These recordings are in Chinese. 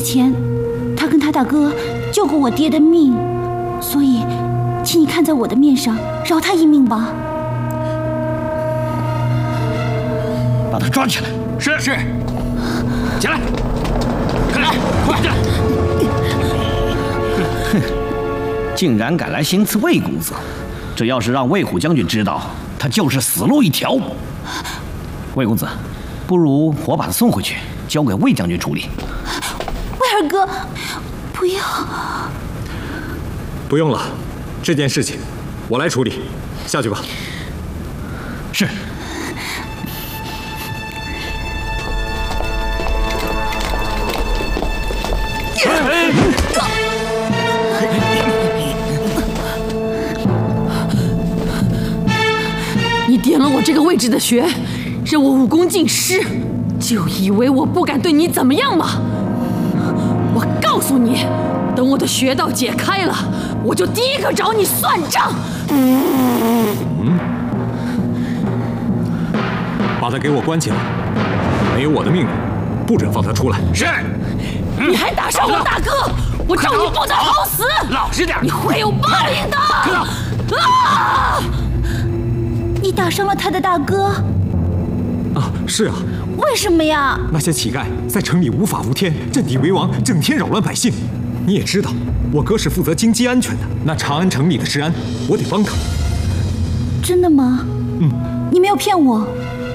前，他跟他大哥救过我爹的命，所以，请你看在我的面上，饶他一命吧。 把他抓起来。是。起来，快来，快点！哼，竟然敢来行刺魏公子，这要是让魏虎将军知道，他就是死路一条。魏公子，不如我把他送回去，交给魏将军处理。 魏二哥，不要！ 不用了，这件事情我来处理，下去吧。 是。 你点了我这个位置的穴，让我武功尽失，就以为我不敢对你怎么样吗？我告诉你，等我的穴道解开了，我就第一个找你算账。 把他给我关起来，没有我的命令，不准放他出来。 是。 你还打伤我大哥，我咒你不得好死！ 老实点， 你会有报应的！啊！ 你打伤了他的大哥？ 啊，是啊。 为什么呀？ 那些乞丐在城里无法无天，占地为王，整天扰乱百姓。你也知道，我哥是负责京畿安全的，那长安城里的治安，我得帮他。 真的吗？你没有骗我。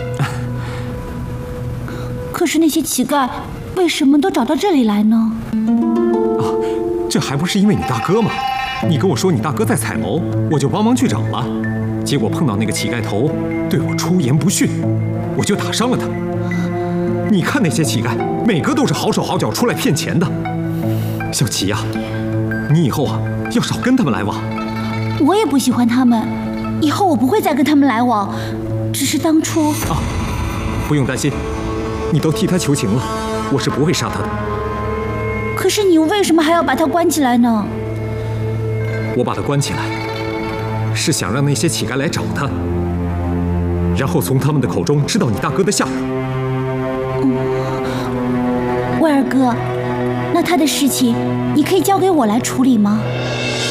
可是那些乞丐为什么都找到这里来呢？ 啊，这还不是因为你大哥吗？你跟我说你大哥在采谋，我就帮忙去找了。结果碰到那个乞丐头对我出言不逊，我就打伤了他。你看那些乞丐，每个都是好手好脚出来骗钱的。小齐呀，你以后啊要少跟他们来往。 我也不喜欢他们，以后我不会再跟他们来往。只是当初啊，不用担心，你都替他求情了，我是不会杀他的。 可是你为什么还要把他关起来呢？ 我把他关起来，是想让那些乞丐来找他，然后从他们的口中知道你大哥的下落。 魏二哥，那他的事情你可以交给我来处理吗？